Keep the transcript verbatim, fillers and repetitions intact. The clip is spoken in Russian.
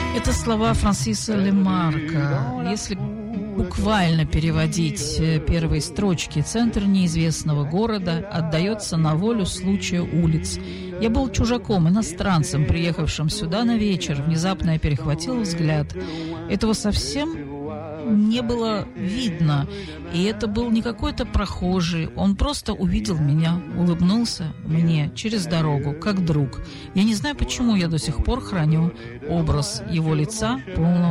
Это слова Франсиса Лемарка. Если буквально переводить первые строчки, центр неизвестного города отдается на волю случая улиц. Я был чужаком, иностранцем, приехавшим сюда на вечер. Внезапно я перехватил взгляд. Этого совсем не было видно. И это был не какой-то прохожий. Он просто увидел меня, улыбнулся мне через дорогу, как друг. Я не знаю, почему я до сих пор храню образ его лица, полного